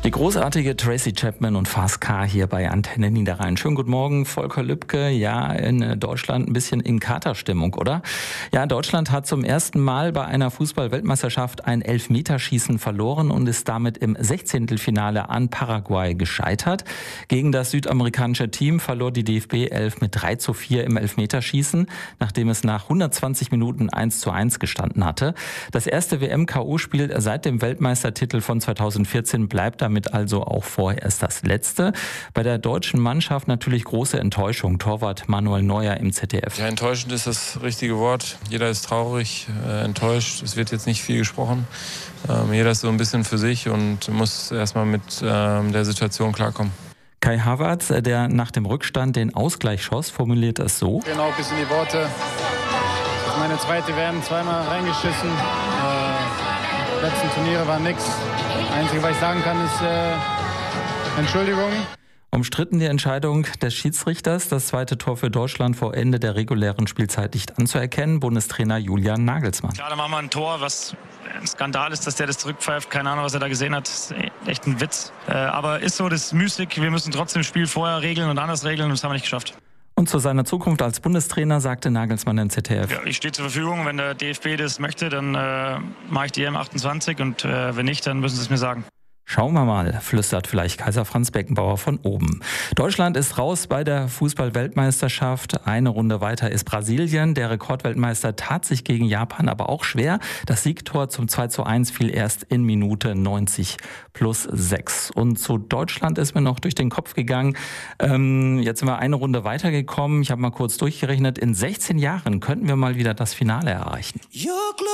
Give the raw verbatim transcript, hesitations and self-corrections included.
Die großartige Tracy Chapman und Fast Car hier bei Antenne Niederrhein. Schönen guten Morgen, Volker Lübcke. Ja, in Deutschland ein bisschen in Katerstimmung, oder? Ja, Deutschland hat zum ersten Mal bei einer Fußball-Weltmeisterschaft ein Elfmeterschießen verloren und ist damit im Sechzehntelfinale an Paraguay gescheitert. Gegen das südamerikanische Team verlor die D F B elf mit drei zu vier im Elfmeterschießen, nachdem es nach hundertzwanzig Minuten eins zu eins gestanden hatte. Das erste W M-K O-Spiel seit dem Weltmeistertitel von zweitausendvierzehn bleibt damit also auch vorerst das letzte. Bei der deutschen Mannschaft natürlich große Enttäuschung. Torwart Manuel Neuer im Z D F. Ja, enttäuschend ist das richtige Wort. Jeder ist traurig, äh, enttäuscht. Es wird jetzt nicht viel gesprochen. Ähm, jeder ist so ein bisschen für sich und muss erstmal mit ähm, der Situation klarkommen. Kai Havertz, der nach dem Rückstand den Ausgleich schoss, formuliert es so. Genau, ein bisschen die Worte. Meine zweite werden zweimal reingeschissen. Äh, letzten Turniere war nix. Das Einzige, was ich sagen kann, ist äh, Entschuldigung. Umstritten die Entscheidung des Schiedsrichters, das zweite Tor für Deutschland vor Ende der regulären Spielzeit nicht anzuerkennen. Bundestrainer Julian Nagelsmann. Klar, da machen wir ein Tor, was ein Skandal ist, dass der das zurückpfeift. Keine Ahnung, was er da gesehen hat. Das ist echt ein Witz. Äh, aber ist so, das ist müßig. Wir müssen trotzdem das Spiel vorher regeln und anders regeln und das haben wir nicht geschafft. Und zu seiner Zukunft als Bundestrainer sagte Nagelsmann im Z D F. Ja, ich stehe zur Verfügung. Wenn der D F B das möchte, dann äh, mache ich die E M achtundzwanzig und äh, wenn nicht, dann müssen sie es mir sagen. Schauen wir mal, flüstert vielleicht Kaiser Franz Beckenbauer von oben. Deutschland ist raus bei der Fußball-Weltmeisterschaft. Eine Runde weiter ist Brasilien. Der Rekordweltmeister tat sich gegen Japan aber auch schwer. Das Siegtor zum zwei zu eins fiel erst in Minute neunzig plus sechs. Und zu Deutschland ist mir noch durch den Kopf gegangen. Ähm, jetzt sind wir eine Runde weitergekommen. Ich habe mal kurz durchgerechnet. In sechzehn Jahren könnten wir mal wieder das Finale erreichen.